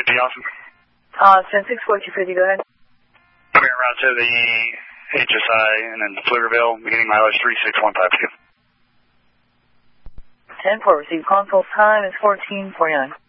be awesome. 1064250, go ahead. Okay, route to the HSI and then Pflugerville, beginning mileage 36152. 10-4, receive console time is 1449.